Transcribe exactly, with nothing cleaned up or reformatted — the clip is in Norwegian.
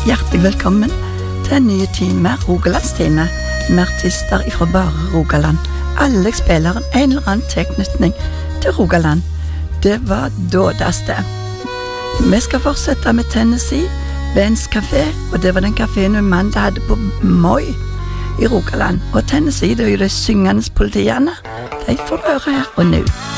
hjertelig velkommen til en ny time Rogalandstime med artister fra bare Rogaland. Alle spiller en eller annen tilknytning til Rogaland. Det var dådaste. Vi skal fortsette med Tennessee, Ben's Café, og det var den kaféen min mann hadde på Moi i Rogaland. Og Tennessee, det er jo de syngende politiene. De får høre her og nå.